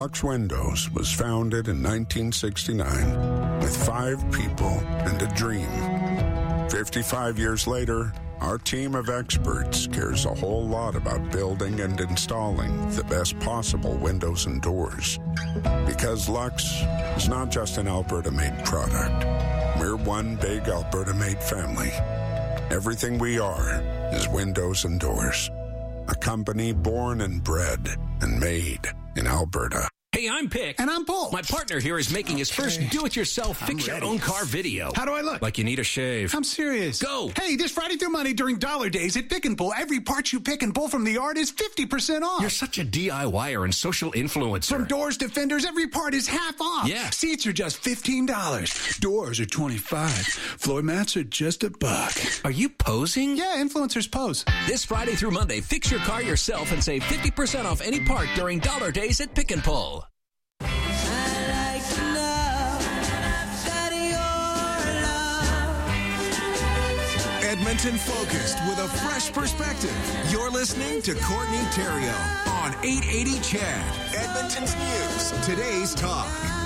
Lux Windows was founded in 1969 with 5 people and a dream. 55 years later, our team of experts cares a whole lot about building and installing the best possible windows and doors. Because Lux is not just an Alberta-made product. We're one big Alberta-made family. Everything we are is windows and doors. A company born and bred and made in Alberta. Hey, I'm Pick. And I'm Paul. My partner here is making his first do-it-yourself fix-your-own-car video. How do I look? Like you need a shave. I'm serious. Go! Hey, this Friday through Monday during Dollar Days at Pick and Pull, every part you pick and pull from the yard is 50% off. You're such a DIYer and social influencer. From doors to fenders, every part is half off. Yeah. Seats are just $15. Doors are $25. Floor mats are just $1. Are you posing? Yeah, influencers pose. This Friday through Monday, fix your car yourself and save 50% off any part during Dollar Days at Pick and Pull. Edmonton focused with a fresh perspective. You're listening to Courtney Theriault on 880 CHED, Edmonton's News, Today's Talk.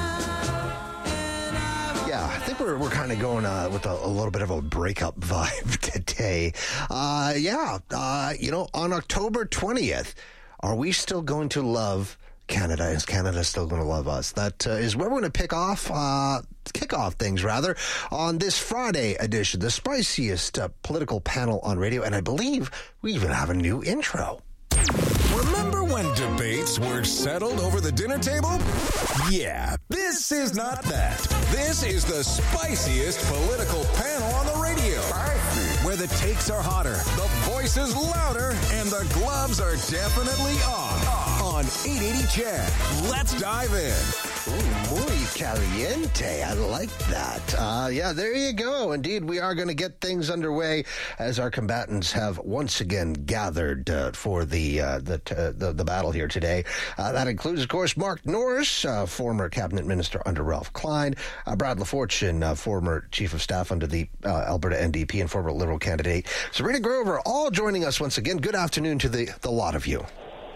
Yeah, I think we're kind of going with a little bit of a breakup vibe today. On October 20th, are we still going to love Canada? Is Canada still going to love us? That is where we're going to kick off things, rather, on this Friday edition, the spiciest political panel on radio, and I believe we even have a new intro. Remember when debates were settled over the dinner table? Yeah, this is not that. This is the spiciest political panel on the radio. Where the takes are hotter, the voices louder, and the gloves are definitely on 880 CHED. Let's dive in. Ooh, muy caliente. I like that. There you go. Indeed, we are going to get things underway as our combatants have once again gathered for the battle here today. That includes, of course, Mark Norris, former cabinet minister under Ralph Klein, Brad LaFortune, former chief of staff under the Alberta NDP and former Liberal candidate, Sabrina Grover, all joining us once again. Good afternoon to the lot of you.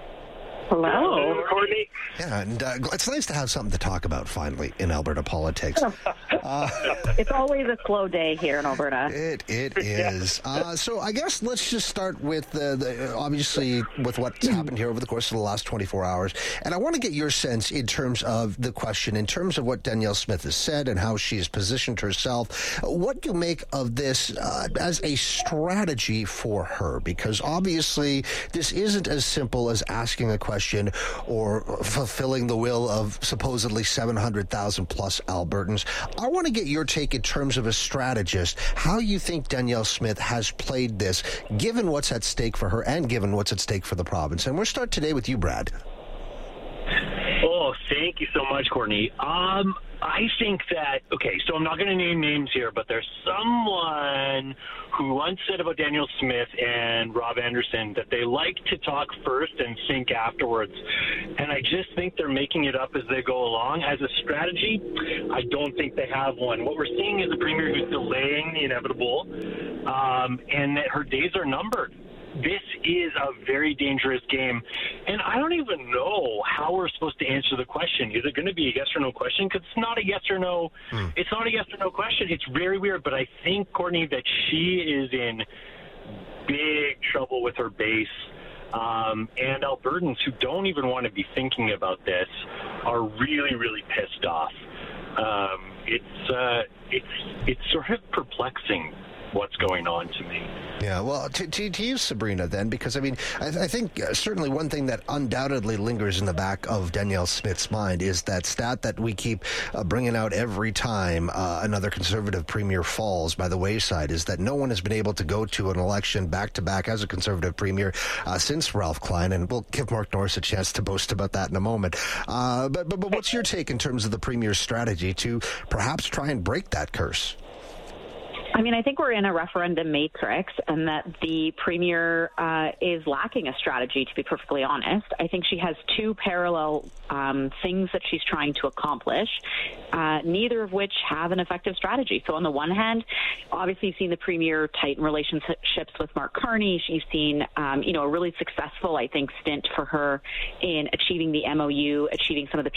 Hello, Courtney. Yeah, and it's nice to have something to talk about finally in Alberta politics. It's always a slow day here in Alberta. It is. So I guess let's just start with obviously with what's happened here over the course of the last 24 hours. And I want to get your sense in terms of the question, in terms of what Danielle Smith has said and how she's positioned herself. What do you make of this as a strategy for her? Because obviously this isn't as simple as asking a question or fulfilling the will of supposedly 700,000 plus Albertans. I want to get your take in terms of a strategist, how you think Danielle Smith has played this, given what's at stake for her and given what's at stake for the province. And we'll start today with you, Brad. Oh, thank you so much, Courtney. I think that, so I'm not going to name names here, but there's someone who once said about Danielle Smith and Rob Anderson that they like to talk first and think afterwards. And I just think they're making it up as they go along. As a strategy, I don't think they have one. What we're seeing is a premier who's delaying the inevitable, and that her days are numbered. This is a very dangerous game, and I don't even know how we're supposed to answer the question. Is it going to be a yes or no question? Because it's not a yes or no. It's not a yes or no question. It's very weird, but I think, Courtney, that she is in big trouble with her base. And Albertans who don't even want to be thinking about this are really, really pissed off. It's sort of perplexing what's going on to me. Yeah, well, to you, Sabrina, then, because, I mean, I think certainly one thing that undoubtedly lingers in the back of Danielle Smith's mind is that stat that we keep bringing out every time another Conservative premier falls by the wayside, is that no one has been able to go to an election back-to-back as a Conservative premier since Ralph Klein, and we'll give Mark Norris a chance to boast about that in a moment. But what's your take in terms of the premier's strategy to perhaps try and break that curse? I mean, I think we're in a referendum matrix and that the Premier is lacking a strategy, to be perfectly honest. I think she has two parallel things that she's trying to accomplish, neither of which have an effective strategy. So on the one hand, obviously you've seen the Premier tighten relationships with Mark Carney. She's seen, a really successful, I think, stint for her in achieving the MOU, achieving some of the